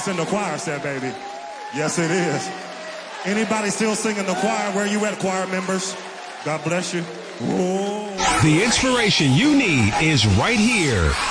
in the choir set, baby. Yes, it is. Anybody still singing the choir? Where you at, choir members? God bless you. Whoa. The inspiration you need is right here.